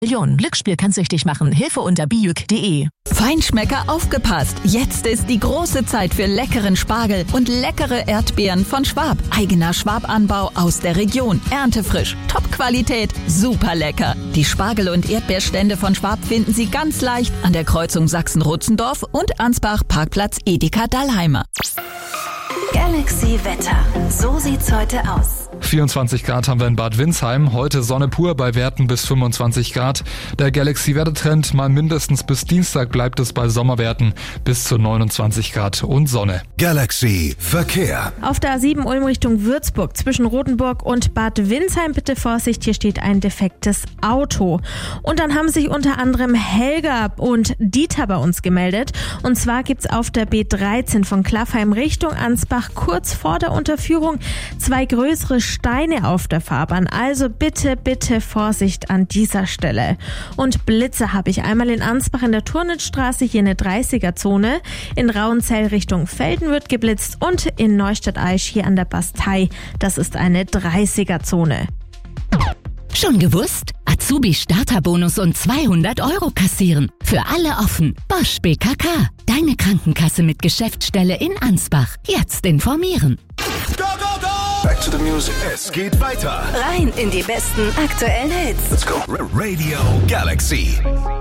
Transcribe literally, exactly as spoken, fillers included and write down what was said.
Millionen. Glücksspiel kann süchtig machen. Hilfe unter biuk punkt de. Feinschmecker, aufgepasst! Jetzt ist die große Zeit für leckeren Spargel und leckere Erdbeeren von Schwab. Eigener Schwab-Anbau aus der Region. Erntefrisch, Top-Qualität, super lecker. Die Spargel- und Erdbeerstände von Schwab finden Sie ganz leicht an der Kreuzung Sachsen-Rutzendorf und Ansbach, Parkplatz Edeka Dallheimer. Galaxy Wetter. So sieht's heute aus. vierundzwanzig Grad haben wir in Bad Windsheim. Heute Sonne pur bei Werten bis fünfundzwanzig Grad. Der Galaxy-Wettertrend mal mindestens bis Dienstag bleibt es bei Sommerwerten bis zu neunundzwanzig Grad und Sonne. Galaxy Verkehr. Auf der A sieben Ulm Richtung Würzburg zwischen Rotenburg und Bad Windsheim bitte Vorsicht, hier steht ein defektes Auto. Und dann haben sich unter anderem Helga und Dieter bei uns gemeldet. Und zwar gibt's auf der B dreizehn von Klaffheim Richtung Ansbach kurz vor der Unterführung zwei größere Steine auf der Fahrbahn. Also bitte, bitte Vorsicht an dieser Stelle. Und Blitze habe ich einmal in Ansbach in der Turnitzstraße, hier eine dreißiger-Zone. In Rauenzell Richtung Felden wird geblitzt und in Neustadt-Aisch hier an der Bastei. Das ist eine dreißiger-Zone. Schon gewusst? Azubi-Starterbonus und zweihundert Euro kassieren. Für alle offen. Bosch B K K. Deine Krankenkasse mit Geschäftsstelle in Ansbach. Jetzt informieren. Go, go, go! Back to the music. Es geht weiter. Rein in die besten aktuellen Hits. Let's go. Radio Galaxy.